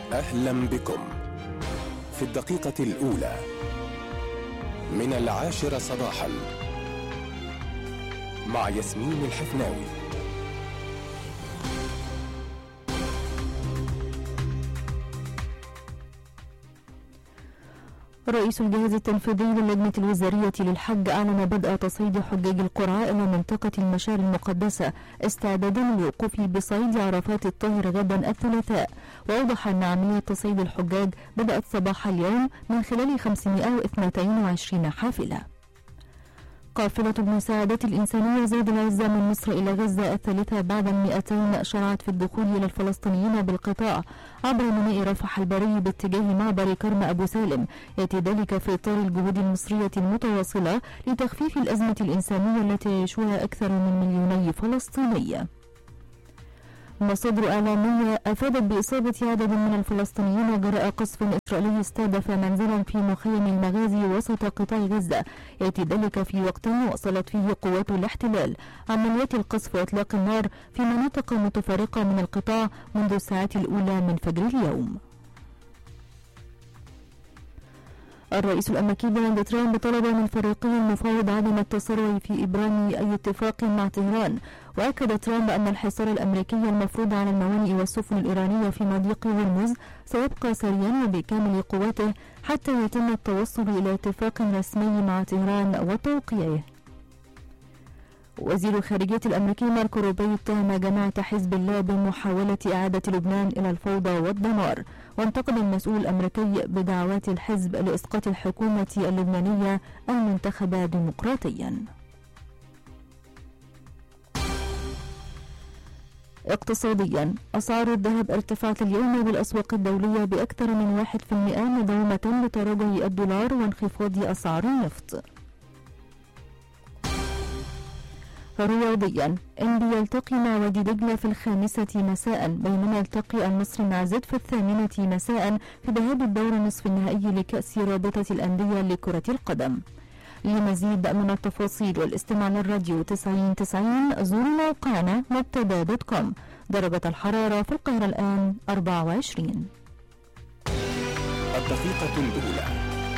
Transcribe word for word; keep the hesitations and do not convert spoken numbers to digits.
أهلا بكم في الدقيقة الأولى من العاشرة صباحا مع ياسمين الحفناوي. رئيس الجهاز التنفيذي للجنة الوزارية للحج أعلن بدء تصعيد حجاج القرى إلى منطقة المشاعر المقدسة استعدادا للوقوف بصعيد عرفات الطاهر غدا الثلاثاء. وأوضح أن عملية تصعيد الحجاج بدأت صباح اليوم من خلال خمسمائة واثنين وعشرين حافلة. قافلة المساعدات الإنسانية زاد العزة من مصر إلى غزة الثالثة بعد المئتين شرعت في الدخول إلى الفلسطينيين بالقطاع عبر ميناء رفح البري باتجاه معبر كرم أبو سالم، يأتي ذلك في إطار الجهود المصرية المتواصلة لتخفيف الأزمة الإنسانية التي يعيشها أكثر من مليوني فلسطيني. مصادر إعلامية أفادت بإصابة عدد من الفلسطينيين جراء قصف إسرائيلي استهدف منزلا في مخيم المغازي وسط قطاع غزة، يأتي ذلك في وقت واصلت فيه قوات الاحتلال عمليات القصف وإطلاق النار في مناطق متفرقة من القطاع منذ الساعات الأولى من فجر اليوم. الرئيس الأمريكي دونالد ترامب طلب من فريقه المفاوض عدم التسرع في إبرام أي اتفاق مع طهران. وأكد ترامب أن الحصار الأمريكي المفروض على الموانئ والسفن الإيرانية في مضيق هرمز سيبقى سريا وبكامل قوته حتى يتم التوصل إلى اتفاق رسمي مع طهران وتوقيعه. وزير الخارجية الأمريكي ماركو روبيو اتهم جماعة حزب الله بمحاولة إعادة لبنان إلى الفوضى والدمار، وانتقد المسؤول الأمريكي بدعوات الحزب لإسقاط الحكومة اللبنانية المنتخبة ديمقراطيا. اقتصاديا، أسعار الذهب ارتفعت اليوم بالأسواق الدولية بأكثر من واحد بالمئة مدعومة لتراجع الدولار وانخفاض أسعار النفط. رياضيا، إنبي يلتقي مع وادي دجلة في الخامسة مساء، بينما يلتقي النصر مع زد في الثامنة مساء في ذهاب الدور نصف النهائي لكأس رابطة الأندية لكرة القدم. لمزيد من التفاصيل والاستماع للراديو تسعين تسعين زوروا موقعنا مبتدا دوت كوم. درجة الحرارة في القاهرة الآن أربعة وعشرين. الدقيقة الأولى